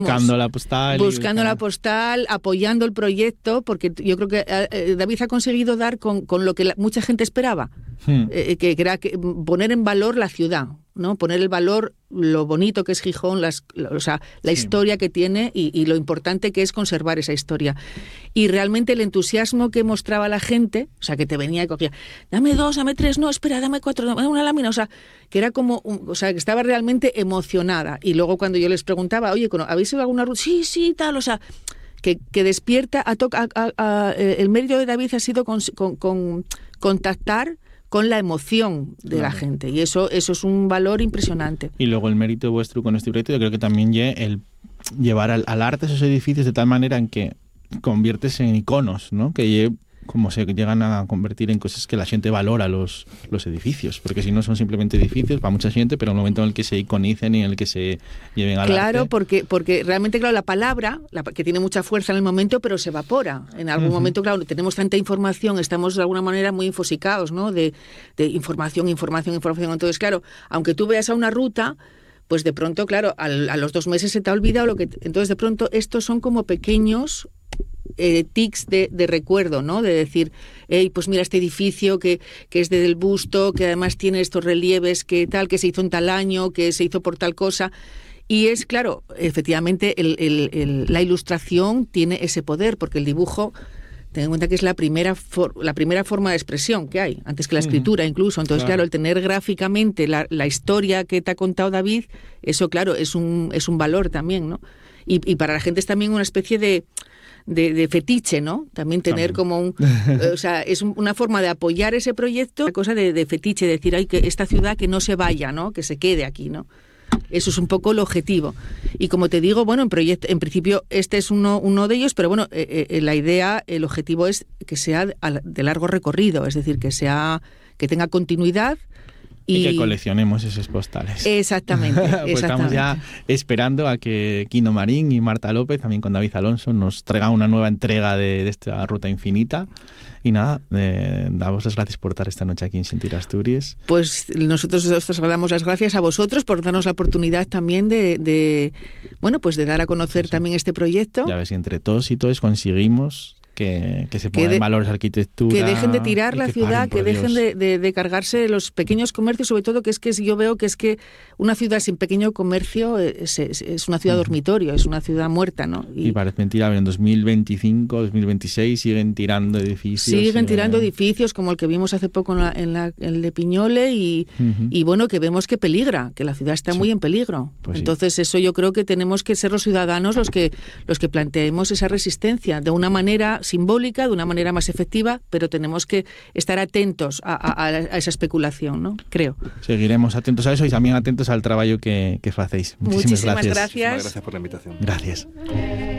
Buscando la postal. Buscando la postal, apoyando el proyecto, porque yo creo que David ha conseguido dar con lo que mucha gente esperaba, que era poner en valor la ciudad, ¿no? Poner el valor, lo bonito que es Gijón, la historia que tiene y lo importante que es conservar esa historia. Y realmente el entusiasmo que mostraba la gente, o sea, que te venía y cogía, dame 2, dame 3, no, espera, dame 4, dame una lámina, o sea, que era como, que estaba realmente emocionada. Y luego cuando yo les preguntaba, oye, ¿habéis ido a alguna ruta? Sí, tal, o sea, que despierta, el mérito de David ha sido contactar con la emoción de la gente, y eso es un valor impresionante. Y luego el mérito vuestro con este proyecto, yo creo que también el llevar al arte esos edificios de tal manera en que conviertes en iconos, ¿no? Que como se llegan a convertir en cosas que la gente valora los edificios, porque si no son simplemente edificios para mucha gente, pero en el momento en el que se iconicen y en el que se lleven al arte. Claro, porque realmente, claro, la palabra, que tiene mucha fuerza en el momento, pero se evapora. En algún momento, claro, tenemos tanta información, estamos de alguna manera muy infosicados, ¿no? De información. Entonces, claro, aunque tú veas a una ruta, pues de pronto, claro, a los 2 meses se te ha olvidado entonces de pronto estos son como pequeños tics de recuerdo, ¿no? De decir, pues mira este edificio que es del Busto, que además tiene estos relieves, que se hizo en tal año, que se hizo por tal cosa. Y es claro, efectivamente, la ilustración tiene ese poder, porque el dibujo, ten en cuenta que es la primera forma de expresión que hay, antes que la escritura incluso. Entonces, claro, el tener gráficamente la historia que te ha contado David, eso, claro, es un valor también, ¿no? Y para la gente es también una especie de fetiche, ¿no? También tener como o sea, es una forma de apoyar ese proyecto, una cosa de fetiche, decir, ay, que esta ciudad que no se vaya, ¿no? Que se quede aquí, ¿no? Eso es un poco el objetivo. Y como te digo, bueno, en principio este es uno de ellos, pero bueno, la idea, el objetivo es que sea de largo recorrido, es decir, que tenga continuidad. Y que coleccionemos esos postales. Exactamente. Pues estamos ya esperando a que Quino Marín y Marta López, también con David Alonso, nos traigan una nueva entrega de esta Ruta Infinita. Y nada, damos las gracias por estar esta noche aquí en Sentir Asturias. Pues nosotros os damos las gracias a vosotros por darnos la oportunidad también de dar a conocer también este proyecto. Ya ves, si entre todos y todos conseguimos que se pongan en valor esa arquitectura. Que dejen de tirar la ciudad, que dejen de cargarse los pequeños comercios, sobre todo que yo veo que es que una ciudad sin pequeño comercio es una ciudad dormitorio, es una ciudad muerta, ¿no? Y parece mentira, pero en 2025, 2026 siguen tirando edificios. Siguen tirando edificios como el que vimos hace poco en el de Piñole y bueno, que vemos que peligra, que la ciudad está muy en peligro. Pues entonces eso yo creo que tenemos que ser los ciudadanos los que planteemos esa resistencia de una manera simbólica, de una manera más efectiva, pero tenemos que estar atentos a esa especulación, ¿no? Creo. Seguiremos atentos a eso y también atentos al trabajo que hacéis. Muchísimas gracias. Muchísimas gracias por la invitación. Gracias.